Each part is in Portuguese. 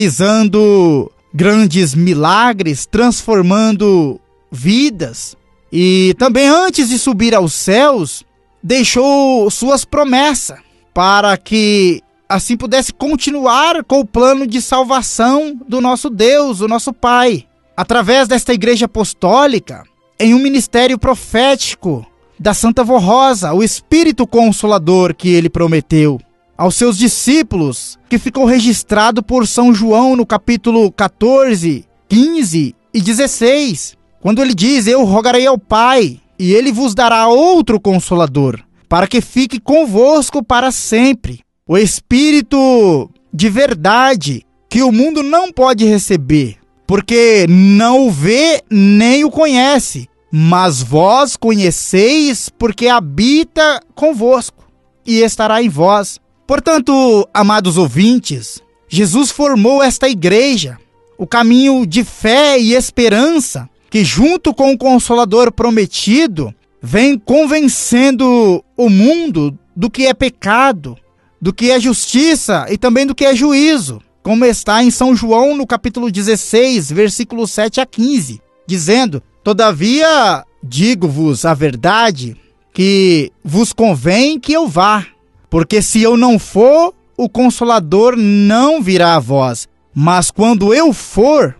realizando grandes milagres, transformando vidas. E também antes de subir aos céus, deixou suas promessas para que assim pudesse continuar com o plano de salvação do nosso Deus, o nosso Pai. Através desta igreja apostólica, em um ministério profético da Santa Vó Rosa, o Espírito Consolador que ele prometeu aos seus discípulos, que ficou registrado por São João no capítulo 14, 15 e 16, quando ele diz: eu rogarei ao Pai, e ele vos dará outro Consolador, para que fique convosco para sempre. O Espírito de verdade, que o mundo não pode receber, porque não o vê nem o conhece, mas vós conheceis, porque habita convosco e estará em vós. Portanto, amados ouvintes, Jesus formou esta igreja, o caminho de fé e esperança, que junto com o Consolador prometido, vem convencendo o mundo do que é pecado, do que é justiça e também do que é juízo, como está em São João no capítulo 16, versículos 7 a 15, dizendo: todavia digo-vos a verdade, que vos convém que eu vá, porque se eu não for, o Consolador não virá a vós, mas quando eu for,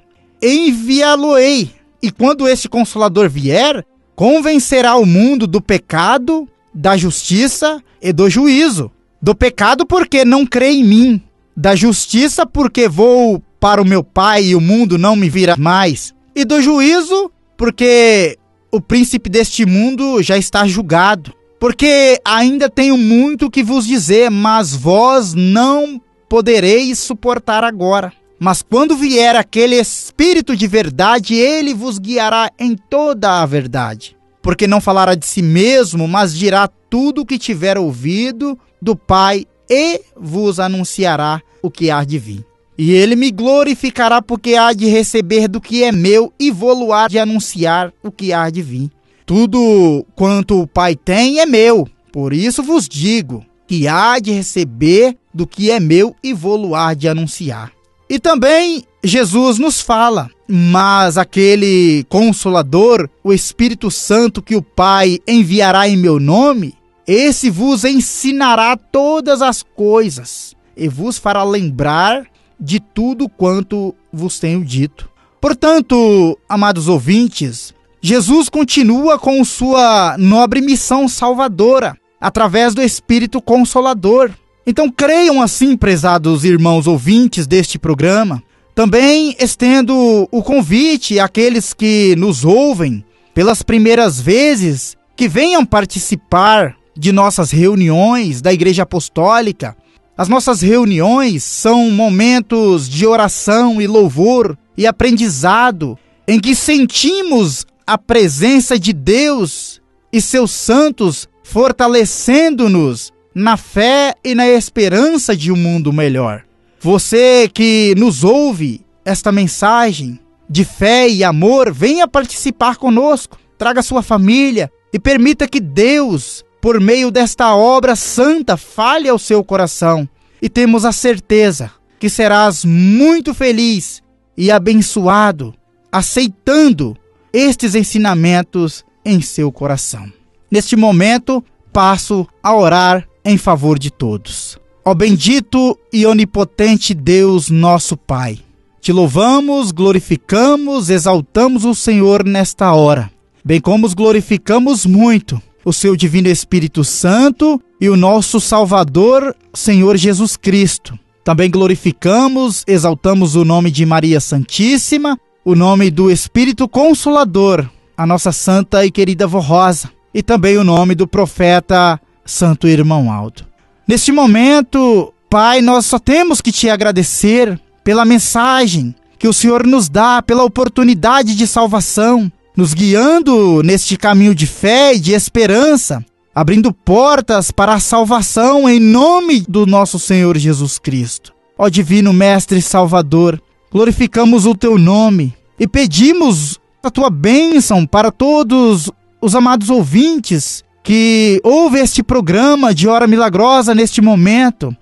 enviá-lo-ei. E quando este Consolador vier, convencerá o mundo do pecado, da justiça e do juízo. Do pecado porque não crê em mim, da justiça porque vou para o meu Pai e o mundo não me virá mais, e do juízo porque o príncipe deste mundo já está julgado. Porque ainda tenho muito que vos dizer, mas vós não podereis suportar agora. Mas quando vier aquele Espírito de verdade, ele vos guiará em toda a verdade. Porque não falará de si mesmo, mas dirá tudo o que tiver ouvido do Pai e vos anunciará o que há de vir. E ele me glorificará, porque há de receber do que é meu e vou-lo há de anunciar o que há de vir. Tudo quanto o Pai tem é meu, por isso vos digo que há de receber do que é meu e vou-lo há de anunciar. E também Jesus nos fala: mas aquele Consolador, o Espírito Santo que o Pai enviará em meu nome, esse vos ensinará todas as coisas e vos fará lembrar de tudo quanto vos tenho dito. Portanto, amados ouvintes, Jesus continua com sua nobre missão salvadora, através do Espírito Consolador. Então creiam assim, prezados irmãos ouvintes deste programa. Também estendo o convite àqueles que nos ouvem pelas primeiras vezes, que venham participar de nossas reuniões da Igreja Apostólica. As nossas reuniões são momentos de oração e louvor e aprendizado, em que sentimos a presença de Deus e seus santos fortalecendo-nos na fé e na esperança de um mundo melhor. Você que nos ouve esta mensagem de fé e amor, venha participar conosco, traga sua família e permita que Deus, por meio desta obra santa, fale ao seu coração. E temos a certeza que serás muito feliz e abençoado, aceitando estes ensinamentos em seu coração. Neste momento, passo a orar em favor de todos. Ó bendito e onipotente Deus, nosso Pai, te louvamos, glorificamos, exaltamos o Senhor nesta hora, bem como os glorificamos muito o seu Divino Espírito Santo e o nosso Salvador, Senhor Jesus Cristo. Também glorificamos, exaltamos o nome de Maria Santíssima, o nome do Espírito Consolador, a nossa santa e querida Vó Rosa, e também o nome do profeta Santo Irmão Aldo. Neste momento, Pai, nós só temos que te agradecer pela mensagem que o Senhor nos dá, pela oportunidade de salvação, nos guiando neste caminho de fé e de esperança, abrindo portas para a salvação em nome do nosso Senhor Jesus Cristo. Ó Divino Mestre Salvador, glorificamos o teu nome e pedimos a tua bênção para todos os amados ouvintes que ouvem este programa de Hora Milagrosa neste momento,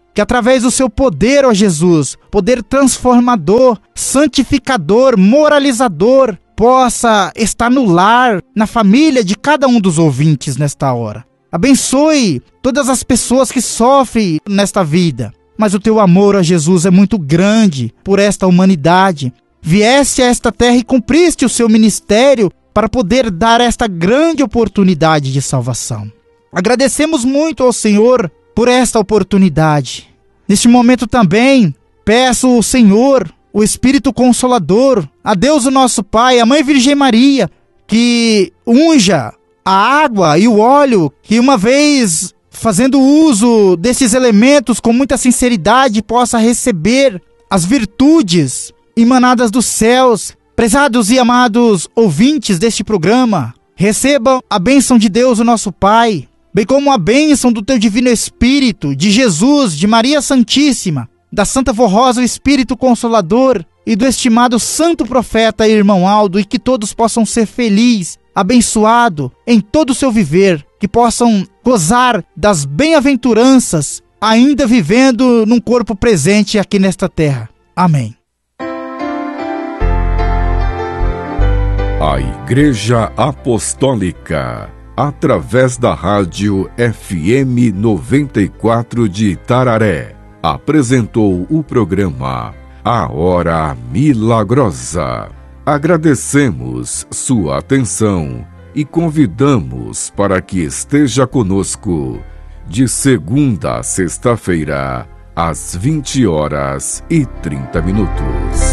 que através do seu poder, ó Jesus, poder transformador, santificador, moralizador, possa estar no lar, na família de cada um dos ouvintes nesta hora. Abençoe todas as pessoas que sofrem nesta vida, mas o teu amor, ó Jesus, é muito grande por esta humanidade. Vieste a esta terra e cumpriste o seu ministério para poder dar esta grande oportunidade de salvação. Agradecemos muito ao Senhor por esta oportunidade. Neste momento também, peço ao Senhor, o Espírito Consolador, a Deus o nosso Pai, a Mãe Virgem Maria, que unja a água e o óleo, que uma vez fazendo uso desses elementos com muita sinceridade, possa receber as virtudes emanadas dos céus. Prezados e amados ouvintes deste programa, recebam a bênção de Deus o nosso Pai, bem como a bênção do teu Divino Espírito, de Jesus, de Maria Santíssima, da Santa Vó Rosa, o Espírito Consolador, e do estimado Santo Profeta Irmão Aldo, e que todos possam ser felizes, abençoados em todo o seu viver, que possam gozar das bem-aventuranças, ainda vivendo num corpo presente aqui nesta terra. Amém. A Igreja Apostólica, através da rádio FM 94 de Itararé, apresentou o programa A Hora Milagrosa. Agradecemos sua atenção e convidamos para que esteja conosco de segunda a sexta-feira, às 20h30.